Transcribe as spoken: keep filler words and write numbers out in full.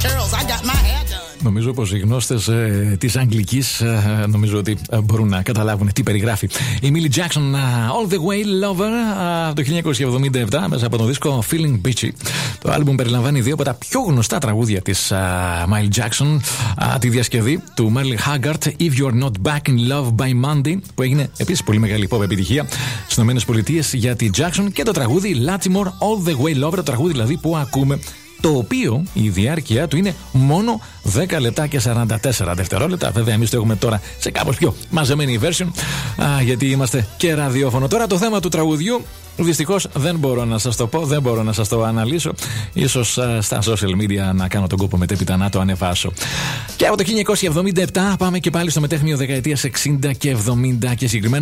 Νομίζω πως οι γνώστες ε, της Αγγλικής ε, νομίζω ότι ε, μπορούν να καταλάβουν τι περιγράφει. Η Millie Jackson, uh, All the Way Lover, uh, το χίλια εννιακόσια εβδομήντα επτά, μέσα από τον δίσκο Feeling Beachy. Το άλμπουμ περιλαμβάνει δύο από τα πιο γνωστά τραγούδια της uh, Miley Jackson, uh, τη διασκευή του Merle Haggard, If You're Not Back in Love by Monday, που έγινε επίσης πολύ μεγάλη pop επιτυχία στις ΗΠΑ για τη Jackson, και το τραγούδι Latimore, All the Way Lover, το τραγούδι δηλαδή που ακούμε, το οποίο η διάρκεια του είναι μόνο δέκα λεπτά και σαράντα τέσσερα δευτερόλεπτα. Βέβαια, εμείς το έχουμε τώρα σε κάπως πιο μαζεμένη version, α, γιατί είμαστε και ραδιόφωνο. Τώρα το θέμα του τραγουδιού, δυστυχώς δεν μπορώ να σας το πω, δεν μπορώ να σας το αναλύσω. Ίσως α, στα social media να κάνω τον κόπο μετέπειτα να το ανεβάσω. Και από το χίλια εννιακόσια εβδομήντα επτά πάμε και πάλι στο μετέχνιο δεκαετίας εξήντα και εβδομήντα, και συγκεκριμένα